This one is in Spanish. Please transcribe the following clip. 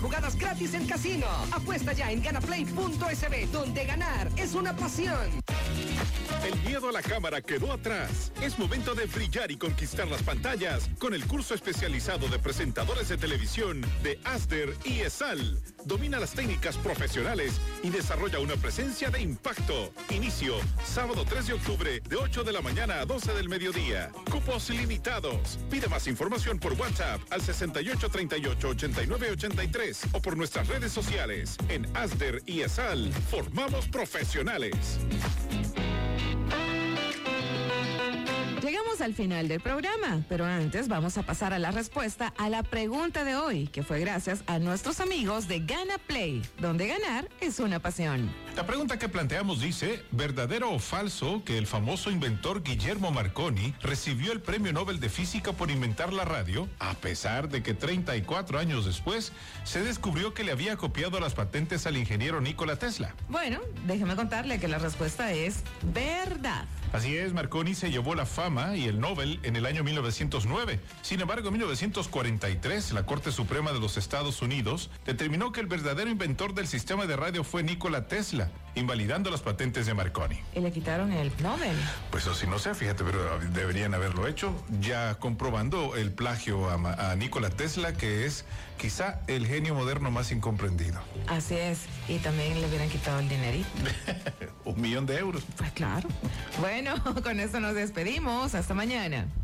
jugadas gratis en casino. Apuesta ya en ganaplay.sb, donde ganar es una pasión. El miedo a la cámara quedó atrás. Es momento de brillar y conquistar las pantallas con el curso especializado de presentadores de televisión de Asder y ESAL. Domina las técnicas profesionales y desarrolla una presencia de impacto. Inicio sábado 3 de octubre de 8 de la mañana a 12 del mediodía. Cupos limitados. Pide más información por WhatsApp al 6838-8983 o por nuestras redes sociales. En Asder y ESAL formamos profesionales. Llegamos al final del programa, pero antes vamos a pasar a la respuesta a la pregunta de hoy, que fue gracias a nuestros amigos de Gana Play, donde ganar es una pasión. La pregunta que planteamos dice, ¿verdadero o falso que el famoso inventor Guillermo Marconi recibió el Premio Nobel de Física por inventar la radio, a pesar de que 34 años después se descubrió que le había copiado las patentes al ingeniero Nikola Tesla? Bueno, déjeme contarle que la respuesta es verdad. Así es, Marconi se llevó la fama y el Nobel en el año 1909. Sin embargo, en 1943, la Corte Suprema de los Estados Unidos determinó que el verdadero inventor del sistema de radio fue Nikola Tesla, invalidando las patentes de Marconi. ¿Y le quitaron el Nobel? Pues así no sé, fíjate, pero deberían haberlo hecho, ya comprobando el plagio a Nikola Tesla, que es quizá el genio moderno más incomprendido. Así es, y también le hubieran quitado el dinerito. $1 millón. Pues claro. Bueno, con eso nos despedimos. Hasta mañana.